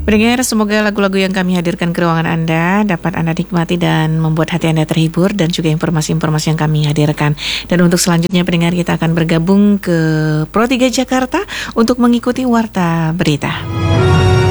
Pendengar, semoga lagu-lagu yang kami hadirkan ke ruangan Anda dapat Anda nikmati dan membuat hati Anda terhibur, dan juga informasi-informasi yang kami hadirkan. Dan untuk selanjutnya pendengar, kita akan bergabung ke Pro 3 Jakarta untuk mengikuti Warta Berita.